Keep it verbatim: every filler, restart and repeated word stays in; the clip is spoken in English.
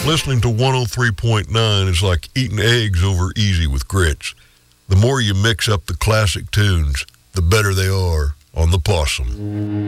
listening to one oh three point nine is like eating eggs over easy with grits. The more you mix up the classic tunes, the better they are on the Possum.